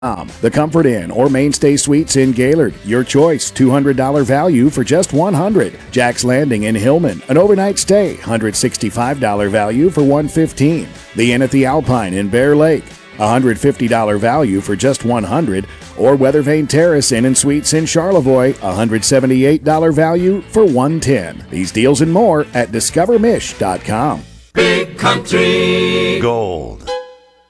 The Comfort Inn or Mainstay Suites in Gaylord. Your choice. $200 value for just $100. Jack's Landing in Hillman. An overnight stay. $165 value for $115. The Inn at the Alpine in Bear Lake. $150 value for just $100. Or Weathervane Terrace Inn and Suites in Charlevoix. $178 value for $110. These deals and more at discovermish.com. Big Country Gold.